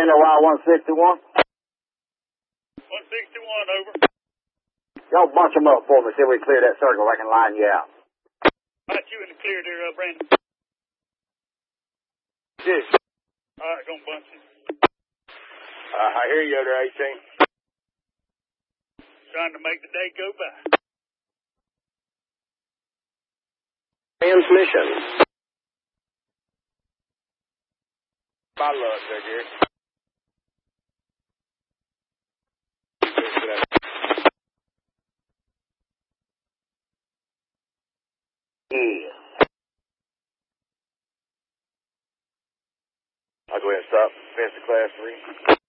NOI 161. 161, over. Y'all bunch them up for me, see if we clear that circle. I can line you out. Got you in the clear there, Brandon. Yes. All right, gonna bunch you. I hear you over 18. Trying to make the day go by. Transmission. My luck, there, Gary. Yeah. I'll go ahead and stop. Fence to class 3.